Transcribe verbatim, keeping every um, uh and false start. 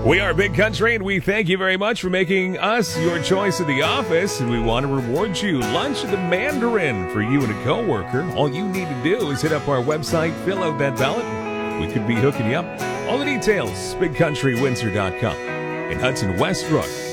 We are Big Country, and we thank you very much for making us your choice of the office. And we want to reward you lunch at the Mandarin for you and a coworker. All you need to do is hit up our website, fill out that ballot. We could be hooking you up. All the details, big country windsor dot com. In Hudson Westbrook,